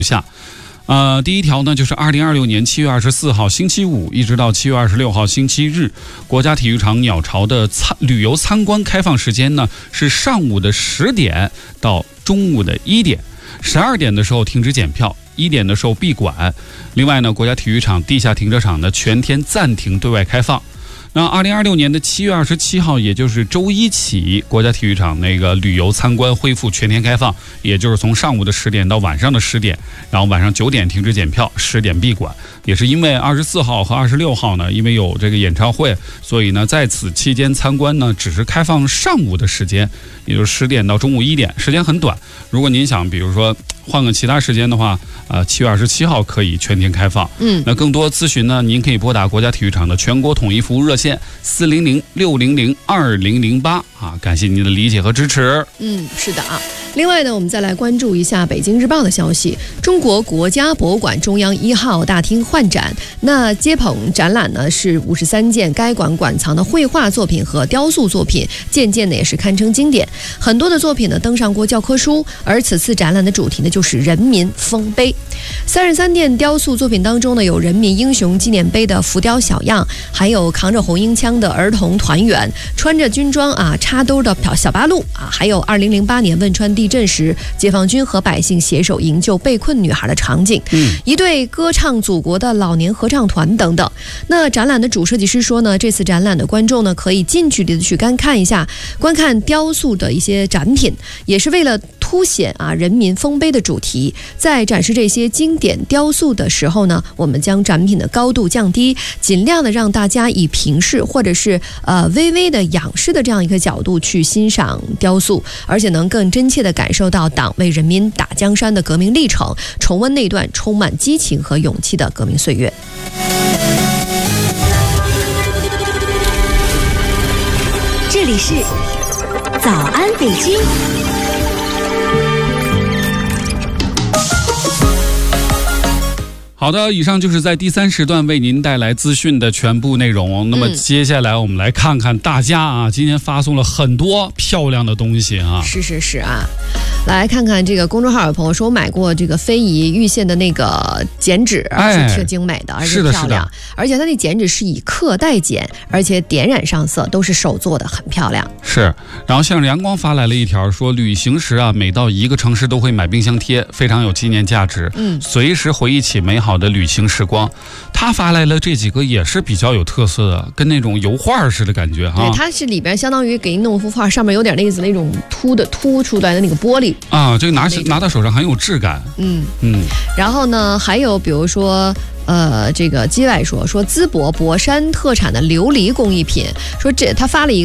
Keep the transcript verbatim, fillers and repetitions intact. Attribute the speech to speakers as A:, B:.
A: 下。呃，第一条呢，就是二零二六年七月二十四号星期五，一直到七月二十六号星期日，国家体育场鸟巢的参旅游参观开放时间呢是上午的十点到中午的一点，十二点的时候停止检票，一点的时候闭馆。另外呢，国家体育场地下停车场呢全天暂停对外开放。那二零二六年的七月二十七号，也就是周一起，国家体育场那个旅游参观恢复全天开放，也就是从上午的十点到晚上的十点，然后晚上九点停止检票，十点闭馆。也是因为二十四号和二十六号呢，因为有这个演唱会，所以呢，在此期间参观呢，只是开放上午的时间，也就是十点到中午一点，时间很短。如果您想，比如说换个其他时间的话，呃，七月二十七号可以全天开放。
B: 嗯，
A: 那更多咨询呢，您可以拨打国家体育场的全国统一服务热线四零零六零零二零零八啊，感谢您的理解和支持。
B: 嗯，是的啊。另外呢，我们再来关注一下《北京日报》的消息，中国国家博物馆中央一号大厅换展，那接捧展览呢是五十三件该馆馆藏的绘画作品和雕塑作品，件件呢也是堪称经典，很多的作品呢登上过教科书，而此次展览的主题呢就是人民丰碑。三十三件雕塑作品当中呢，有人民英雄纪念碑的浮雕小样，还有扛着红缨枪的儿童团圆，穿着军装啊插兜的小八路啊，还有二零零八年汶川地震时解放军和百姓携手营救被困女孩的场景，
A: 嗯，
B: 一对歌唱祖国的老年合唱团等等。那展览的主设计师说呢，这次展览的观众呢可以近距离的去观看一下，观看雕塑的一些展品，也是为了凸显啊人民丰碑的主题。在展示这些经典雕塑的时候呢，我们将展品的高度降低，尽量的让大家以平视或者是呃微微的仰视的这样一个角度去欣赏雕塑，而且能更真切的感受到党为人民打江山的革命历程，重温那段充满激情和勇气的革命岁月。
C: 这里是早安北京。
A: 好的，以上就是在第三时段为您带来资讯的全部内容。那么接下来我们来看看大家啊，今天发送了很多漂亮的东西啊。
B: 是是是啊，来看看这个公众号有朋友说，我买过这个非遗玉县的那个剪纸，
A: 哎、
B: 是挺精美的，而且漂亮，而且它那剪纸是以刻带剪，而且点染上色都是手做的，很漂亮。
A: 是，然后向阳光发来了一条说，旅行时啊，每到一个城市都会买冰箱贴，非常有纪念价值，
B: 嗯，
A: 随时回忆起美好的旅行时光。他发来了这几个也是比较有特色的，跟那种油画似的感觉哈。
B: 对，它是里边相当于给你弄幅画，上面有点类似那种凸的凸出来的那个玻璃
A: 啊，这个拿拿到手上很有质感。
B: 嗯
A: 嗯，
B: 然后呢，还有比如说。呃，这个基外说说淄博博山特产的琉璃工艺品，说这他发了一个。